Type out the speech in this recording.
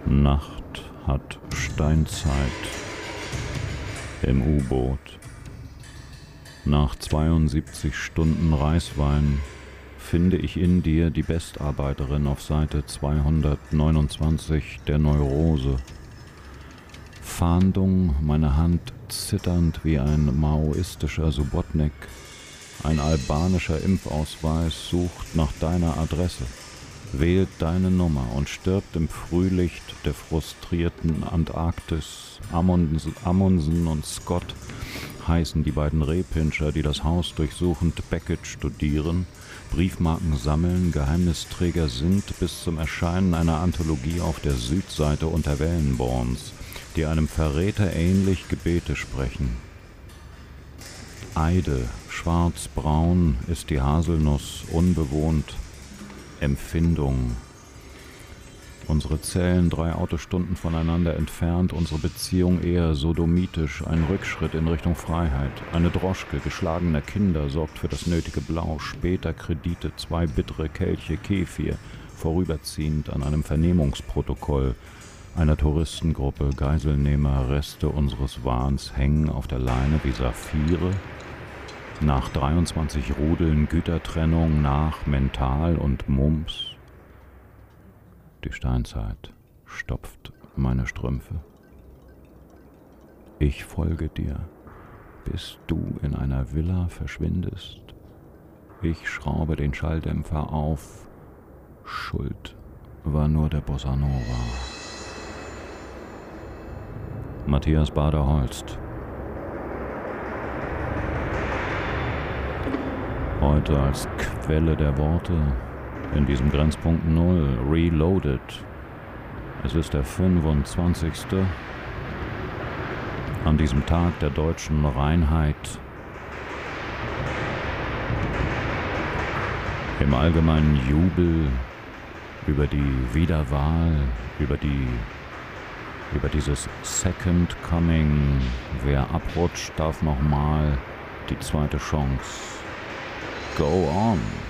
Nacht hat Steinzeit im U-Boot. Nach 72 Stunden Reiswein finde ich in dir die Bestarbeiterin auf Seite 229 der Neurose. Fahndung, meine Hand zitternd wie ein maoistischer Subotnik. Ein albanischer Impfausweis sucht nach deiner Adresse, wählt deine Nummer und stirbt im Frühlicht der frustrierten Antarktis. Amundsen und Scott heißen die beiden Rehpinscher, die das Haus durchsuchend Beckett studieren, Briefmarken sammeln, Geheimnisträger sind bis zum Erscheinen einer Anthologie auf der Südseite unter Wellenborns, die einem Verräter ähnlich Gebete sprechen. Eide, schwarz-braun ist die Haselnuss, unbewohnt, Empfindung. Unsere Zellen 3 Autostunden voneinander entfernt, unsere Beziehung eher sodomitisch, ein Rückschritt in Richtung Freiheit. Eine Droschke geschlagener Kinder sorgt für das nötige Blau, später Kredite, 2 bittere Kelche Kefir, vorüberziehend an einem Vernehmungsprotokoll einer Touristengruppe, Geiselnehmer, Reste unseres Wahns hängen auf der Leine wie Saphire. Nach 23 Rudeln Gütertrennung, nach Mental und Mumps. Die Steinzeit stopft meine Strümpfe. Ich folge dir, bis du in einer Villa verschwindest. Ich schraube den Schalldämpfer auf. Schuld war nur der Bossa Nova. Matthias Bader-Holst. Heute als Quelle der Worte in diesem Grenzpunkt 0, Reloaded. Es ist der 25. an diesem Tag der deutschen Reinheit. Im allgemeinen Jubel über die Wiederwahl, über dieses Second Coming. Wer abrutscht, darf nochmal die zweite Chance. Go on!